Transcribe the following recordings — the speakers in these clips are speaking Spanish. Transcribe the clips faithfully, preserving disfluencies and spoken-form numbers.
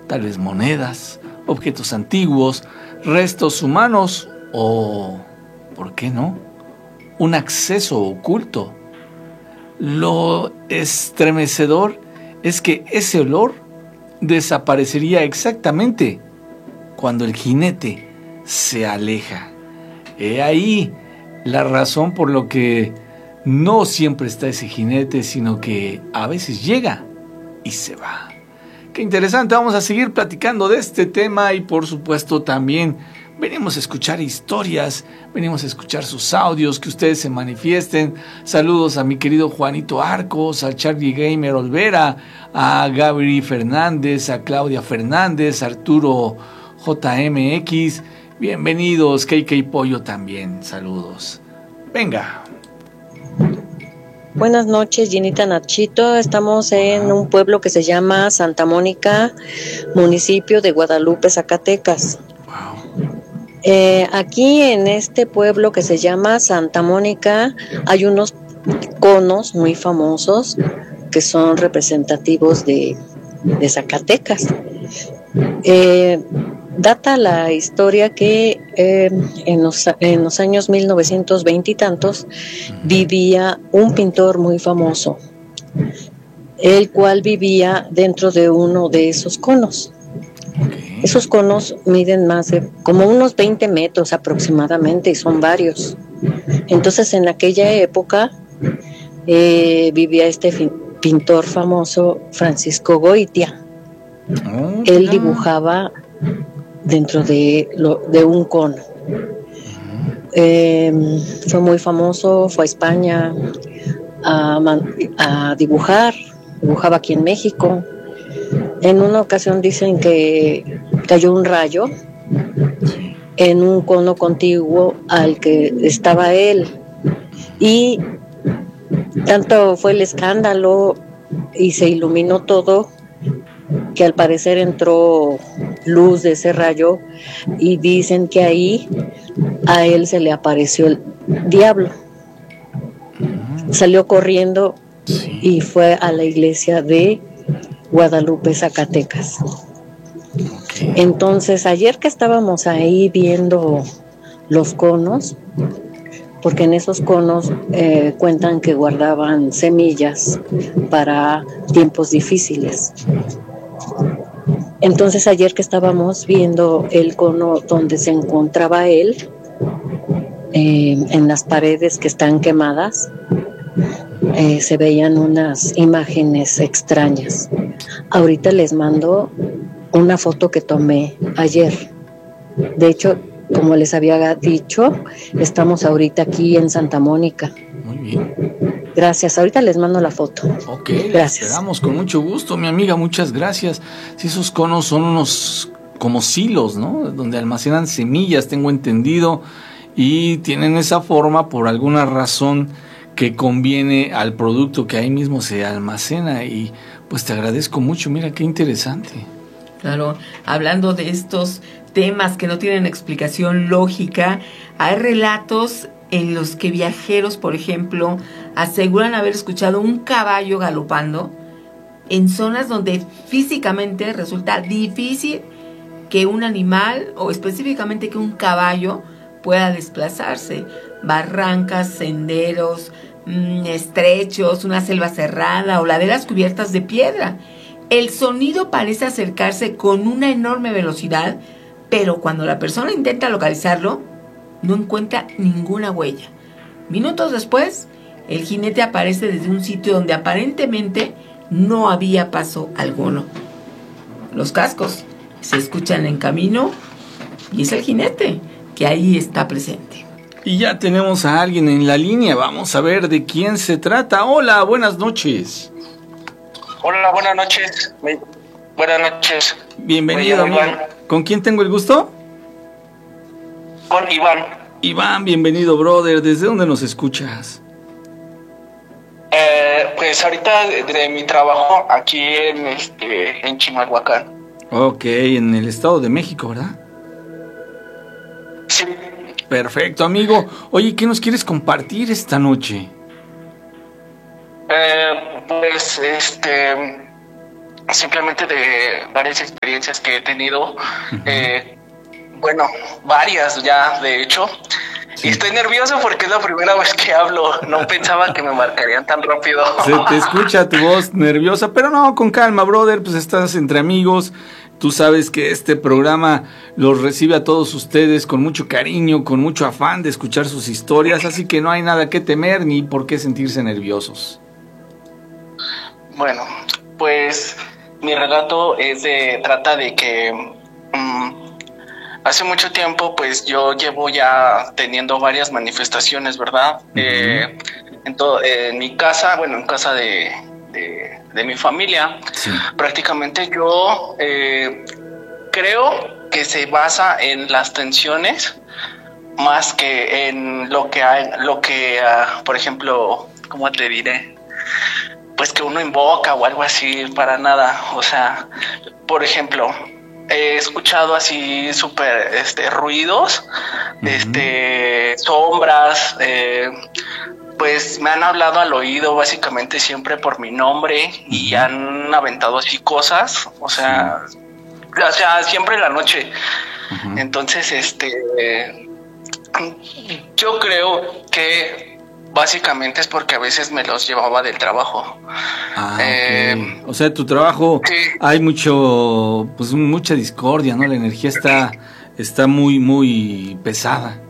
tal vez monedas, objetos antiguos, restos humanos o, ¿por qué no?, un acceso oculto. Lo estremecedor es que ese olor desaparecería exactamente cuando el jinete se aleja. He ahí la razón por lo que no siempre está ese jinete, sino que a veces llega y se va. Qué interesante, vamos a seguir platicando de este tema y por supuesto también venimos a escuchar historias, venimos a escuchar sus audios, que ustedes se manifiesten. Saludos a mi querido Juanito Arcos, a Charlie Gamer Olvera, a Gabriel Fernández, a Claudia Fernández, a Arturo J M X. Bienvenidos, K K Pollo también, saludos. Venga. Buenas noches, Ginita, Nachito. Estamos en un pueblo que se llama Santa Mónica, municipio de Guadalupe, Zacatecas. Wow. Eh, aquí en este pueblo que se llama Santa Mónica hay unos conos muy famosos que son representativos de, de Zacatecas. Eh, data la historia que eh, en, los, en los años mil novecientos veinte y tantos vivía un pintor muy famoso, el cual vivía dentro de uno de esos conos. Okay. Esos conos miden más de como unos veinte metros aproximadamente y son varios. Entonces en aquella época eh, vivía este fin, pintor famoso, Francisco Goitia. Oh, él no. dibujaba dentro de, lo, de un cono. Eh, fue muy famoso, fue a España a, a dibujar, dibujaba aquí en México. En una ocasión dicen que cayó un rayo en un cono contiguo al que estaba él y tanto fue el escándalo y se iluminó todo que al parecer entró luz de ese rayo y dicen que ahí a él se le apareció el diablo. Salió corriendo y fue a la iglesia de Guadalupe, Zacatecas. Entonces, ayer que estábamos ahí viendo los conos, porque en esos conos eh, cuentan que guardaban semillas para tiempos difíciles. Entonces ayer que estábamos viendo el cono donde se encontraba él, eh, en las paredes que están quemadas, eh, se veían unas imágenes extrañas. Ahorita les mando una foto que tomé ayer. De hecho, como les había dicho, estamos ahorita aquí en Santa Mónica. Muy bien. Gracias, ahorita les mando la foto. Ok, gracias. Esperamos con mucho gusto, mi amiga, muchas gracias. Si esos conos son unos como silos, ¿no? Donde almacenan semillas, tengo entendido, y tienen esa forma por alguna razón que conviene al producto que ahí mismo se almacena, y pues te agradezco mucho, mira qué interesante. Claro, hablando de estos temas que no tienen explicación lógica, hay relatos en los que viajeros, por ejemplo, aseguran haber escuchado un caballo galopando en zonas donde físicamente resulta difícil que un animal o específicamente que un caballo pueda desplazarse. Barrancas, senderos mmm, estrechos, una selva cerrada o laderas cubiertas de piedra. El sonido parece acercarse con una enorme velocidad, pero cuando la persona intenta localizarlo, no encuentra ninguna huella. Minutos después, el jinete aparece desde un sitio donde aparentemente no había paso alguno. Los cascos se escuchan en camino y es el jinete que ahí está presente. Y ya tenemos a alguien en la línea, vamos a ver de quién se trata. Hola, buenas noches. Hola, buenas noches. Buenas noches. Bienvenido, amigo. ¿Con quién tengo el gusto? Con Iván. Iván, bienvenido, brother. ¿Desde dónde nos escuchas? Eh, pues ahorita de, de mi trabajo aquí en este en Chimalhuacán. Ok, en el Estado de México, ¿verdad? Sí. Perfecto, amigo. Oye, ¿qué nos quieres compartir esta noche? Eh, pues este simplemente de varias experiencias que he tenido, uh-huh. eh, bueno, varias ya, de hecho. Sí. Y estoy nervioso porque es la primera vez que hablo. No pensaba que me marcarían tan rápido. Se te escucha tu voz nerviosa, pero no, con calma, brother. Pues estás entre amigos. Tú sabes que este programa los recibe a todos ustedes con mucho cariño, con mucho afán de escuchar sus historias. Así que no hay nada que temer ni por qué sentirse nerviosos. Bueno, pues mi relato es de, trata de que... Um, Hace mucho tiempo, pues yo llevo ya teniendo varias manifestaciones, ¿verdad? Uh-huh. Eh, en, todo, eh, en mi casa, bueno, en casa de, de, de mi familia, sí. Prácticamente yo eh, creo que se basa en las tensiones más que en lo que hay, lo que, uh, por ejemplo, ¿cómo te diré? Pues que uno invoca o algo así, para nada. O sea, por ejemplo, he escuchado así súper este, ruidos, uh-huh. este, sombras, eh, pues me han hablado al oído básicamente siempre por mi nombre uh-huh. y han aventado así cosas, o sea, sí. o sea, siempre en la noche. Uh-huh. Entonces, este, eh, yo creo que básicamente es porque a veces me los llevaba del trabajo. Ah, eh, okay. O sea, tu trabajo sí. Hay mucho, pues mucha discordia, ¿no? La energía está, está muy, muy pesada.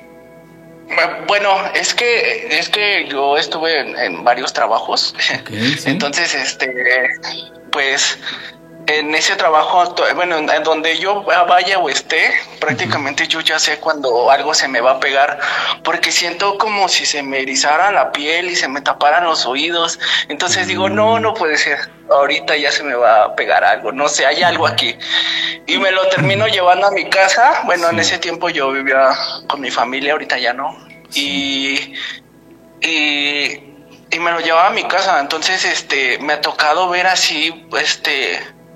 Bueno, es que, es que yo estuve en, en varios trabajos. Okay, ¿sí? Entonces, este, pues, en ese trabajo, bueno, en donde yo vaya o esté, prácticamente uh-huh. yo ya sé cuando algo se me va a pegar, porque siento como si se me erizara la piel y se me taparan los oídos. Entonces uh-huh. digo, no, no puede ser, ahorita ya se me va a pegar algo, no sé, hay algo aquí. Y me lo termino llevando a mi casa. Bueno, sí. En ese tiempo yo vivía con mi familia, ahorita ya no. Sí. Y... y y me lo llevaba a mi casa. Entonces, este, me ha tocado ver así, este...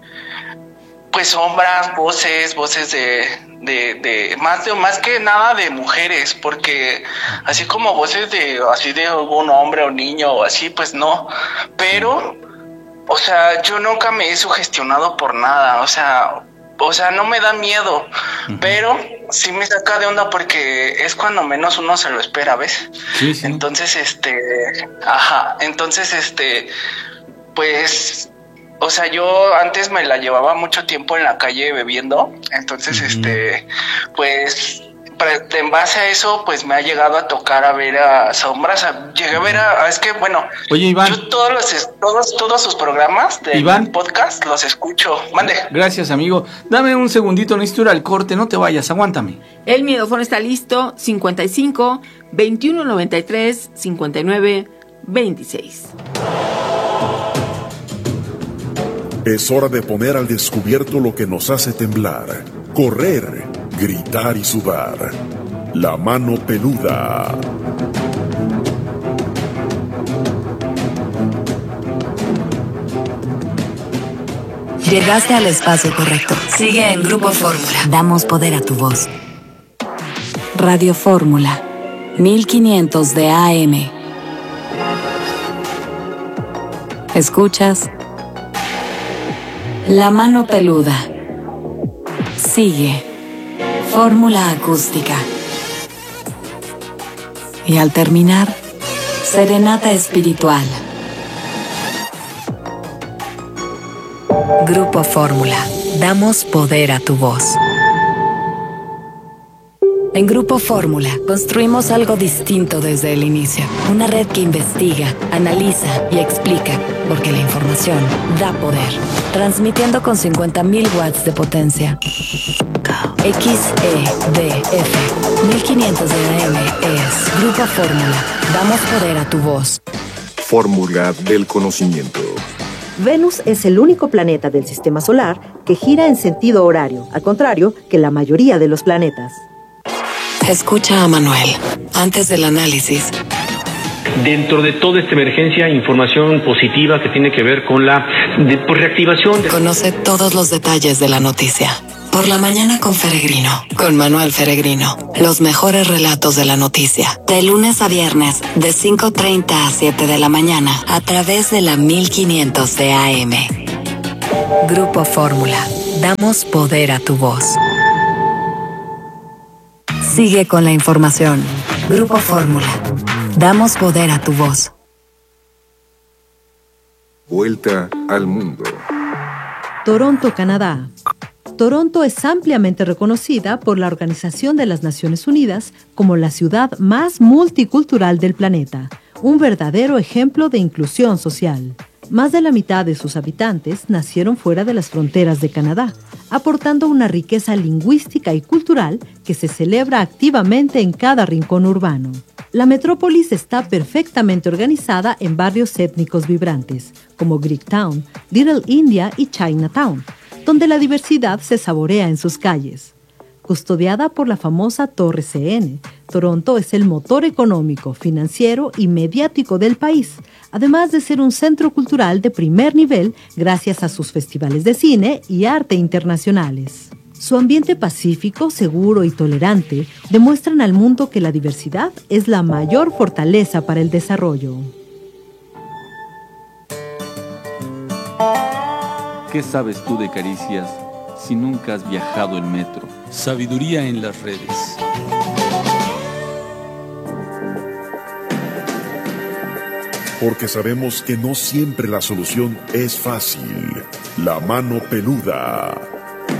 pues sombras, voces, voces de, de, de, más de, más que nada de mujeres, porque así como voces de, así de algún hombre o niño o así, pues no, pero, o sea, yo nunca me he sugestionado por nada, o sea, o sea, no me da miedo, uh-huh. pero sí me saca de onda porque es cuando menos uno se lo espera, ¿ves? Sí, sí. Entonces, este, ajá, entonces, este, pues... O sea, yo antes me la llevaba mucho tiempo en la calle bebiendo, entonces, uh-huh. este, pues, en base a eso, pues me ha llegado a tocar a ver a sombras, llegué a ver a, es que, bueno, oye, Iván, yo todos los, todos, todos sus programas de Iván, podcast los escucho, mande. Gracias, amigo, dame un segundito, necesito ir al corte, no te vayas, aguántame. El miedofón está listo, cincuenta y cinco, veintiuno noventa y tres, cincuenta y nueve, veintiséis. Es hora de poner al descubierto lo que nos hace temblar, correr, gritar y sudar. La mano peluda. Llegaste al espacio correcto. Sigue en Grupo Fórmula. Damos poder a tu voz. Radio Fórmula, mil quinientos de A M. ¿Escuchas? La mano peluda. Sigue. Fórmula acústica. Y al terminar, serenata espiritual. Grupo Fórmula. Damos poder a tu voz. En Grupo Fórmula construimos algo distinto desde el inicio. Una red que investiga, analiza y explica, porque la información da poder. Transmitiendo con cincuenta mil watts de potencia. X E D F mil quinientos de A M es Grupo Fórmula. Damos poder a tu voz. Fórmula del conocimiento. Venus es el único planeta del sistema solar que gira en sentido horario, al contrario que la mayoría de los planetas. Escucha a Manuel, antes del análisis. Dentro de toda esta emergencia, información positiva que tiene que ver con la de, pues, reactivación. De... Conoce todos los detalles de la noticia. Por la mañana con Feregrino, con Manuel Feregrino. Los mejores relatos de la noticia. De lunes a viernes, de cinco treinta a siete de la mañana, a través de la mil quinientos de A M. Grupo Fórmula. Damos poder a tu voz. Sigue con la información. Grupo Fórmula. Damos poder a tu voz. Vuelta al mundo. Toronto, Canadá. Toronto es ampliamente reconocida por la Organización de las Naciones Unidas como la ciudad más multicultural del planeta, un verdadero ejemplo de inclusión social. Más de la mitad de sus habitantes nacieron fuera de las fronteras de Canadá, aportando una riqueza lingüística y cultural que se celebra activamente en cada rincón urbano. La metrópolis está perfectamente organizada en barrios étnicos vibrantes, como Greektown, Little India y Chinatown, donde la diversidad se saborea en sus calles. Custodiada por la famosa Torre C N, Toronto es el motor económico, financiero y mediático del país, además de ser un centro cultural de primer nivel gracias a sus festivales de cine y arte internacionales. Su ambiente pacífico, seguro y tolerante demuestran al mundo que la diversidad es la mayor fortaleza para el desarrollo. ¿Qué sabes tú de caricias si nunca has viajado en metro? Sabiduría en las redes. Porque sabemos que no siempre la solución es fácil. La mano peluda.